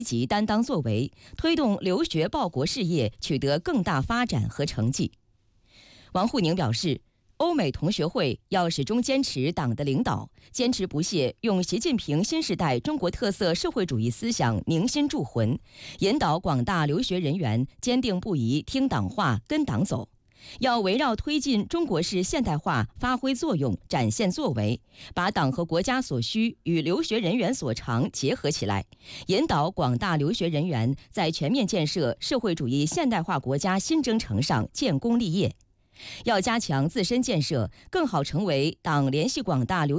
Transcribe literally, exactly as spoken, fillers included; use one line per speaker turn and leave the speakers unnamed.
极担当作为，推动留学报国事业取得更大发展和成绩。王沪宁表示，欧美同学会要始终坚持党的领导，坚持不懈用习近平新时代中国特色社会主义思想凝心铸魂，引导广大留学人员坚定不移听党话跟党走。要围绕推进中国式现代化发挥作用，展现作为，把党和国家所需与留学人员所长结合起来，引导广大留学人员在全面建设社会主义现代化国家新征程上建功立业。要加强自身建设，更好成为党联系广大留